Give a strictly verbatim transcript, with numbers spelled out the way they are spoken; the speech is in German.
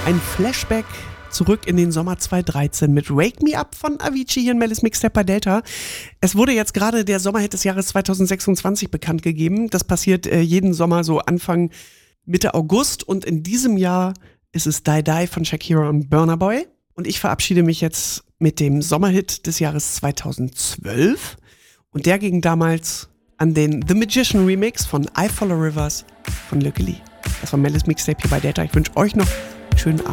Ein Flashback zurück in den Sommer zweitausenddreizehn mit Wake Me Up von Avicii hier in Mellis Mixtape bei Delta. Es wurde jetzt gerade der Sommerhit des Jahres zweitausendsechsundzwanzig bekannt gegeben. Das passiert äh, jeden Sommer so Anfang, Mitte August und in diesem Jahr ist es Die Die von Shakira und Burna Boy. Und ich verabschiede mich jetzt mit dem Sommerhit des Jahres zweitausendzwölf und der ging damals an den The Magician Remix von I Follow Rivers von Lucky Lee. Das war Mellis Mixtape hier bei Delta. Ich wünsche euch noch einen schönen Abend.